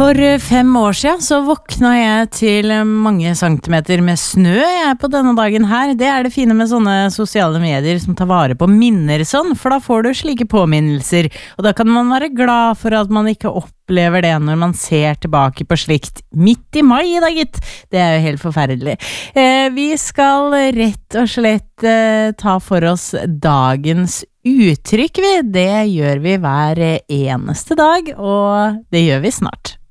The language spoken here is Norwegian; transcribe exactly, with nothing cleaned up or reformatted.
For fem år siden så våkna jeg til mange centimeter med snø jeg på denne dagen her. Det er det fine med sånne sosiale medier som tar vare på minner sånn, for da får du slike påminnelser, og da kan man være glad for at man ikke opplever det når man ser tilbake på slikt midt i mai da, gitt. Det er jo helt forferdelig. Eh, vi skal rett og slett eh, ta for oss dagens uttrykk, vi. Det gjør vi hver eneste dag, og det gjør vi snart.